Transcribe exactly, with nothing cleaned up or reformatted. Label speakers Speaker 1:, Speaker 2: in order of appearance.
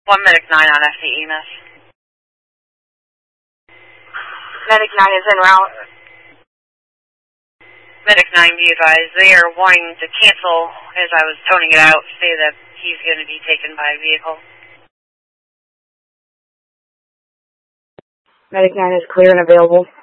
Speaker 1: One Medic nine on F C E, miss.
Speaker 2: Medic nine is en route.
Speaker 1: Medic nine, be advised, they are wanting to cancel, as I was toning it out, say that he's going to be taken by a vehicle.
Speaker 2: Medic nine is clear and available.